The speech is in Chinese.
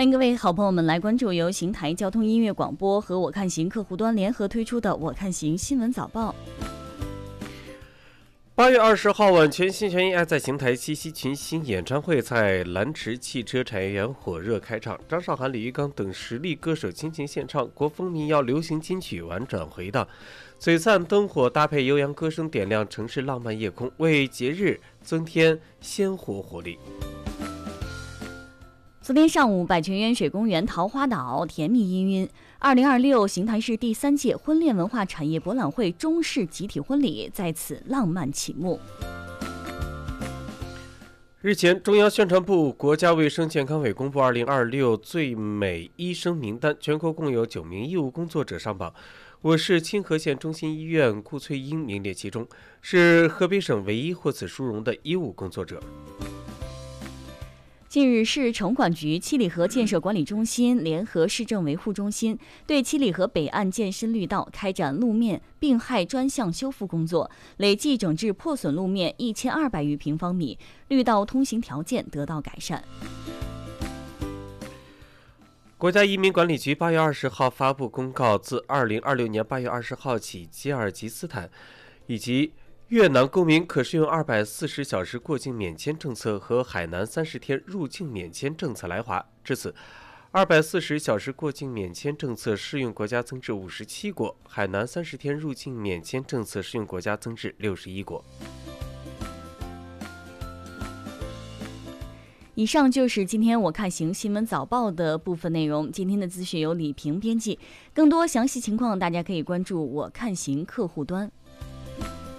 欢迎各位好朋友们来关注由邢台交通音乐广播和我看行客户端联合推出的我看行新闻早报。 8月20号晚，全心全意爱在邢台七夕群星演唱会在蓝池汽车产业园火热开场，张韶涵、李玉刚等实力歌手倾情献唱，国风民谣、流行金曲婉转回荡，璀璨灯火搭配悠扬歌声，点亮城市浪漫夜空，为节日增添鲜活活力。 昨天上午，百泉渊水公园桃花岛甜蜜氤氲。2026邢台市第3届婚恋文化产业博览会中式集体婚礼在此浪漫启幕。 日前，中央宣传部、国家卫生健康委公布2026最美医生名单，全国共有9名医务工作者上榜。我市清河县中心医院顾翠英名列其中，是河北省唯一获此殊荣的医务工作者。 近日，市城管局七里河建设管理中心联合市政维护中心对七里河北岸建深绿道开展路面病害专项修复工作，累计整治破损路面1200余平方米，绿道通行条件得到改善。 国家移民管理局8月20号发布公告，自2026年8月20号起，吉尔吉斯坦以及越南公民可适用240小时过境免签政策和海南30天入境免签政策来华。至此，240小时过境免签政策适用国家增至57国，海南30天入境免签政策适用国家增至61国。 以上就是今天我看行新闻早报的部分内容。今天的资讯由李平编辑，更多详细情况大家可以关注我看行客户端。